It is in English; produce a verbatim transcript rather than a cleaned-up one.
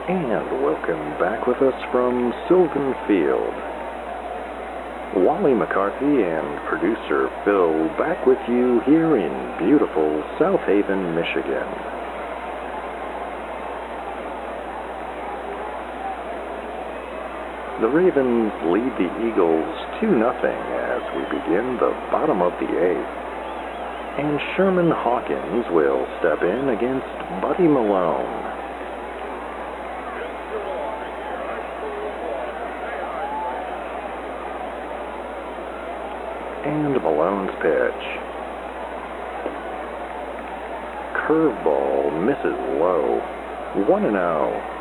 And welcome back with us from Sylvan Field. Wally McCarthy and producer Phil back with you here in beautiful South Haven, Michigan. The Ravens lead the Eagles two nothing as we begin the bottom of the eighth. And Sherman Hawkins will step in against Buddy Malone. And Malone's pitch. Curveball misses low. one and oh.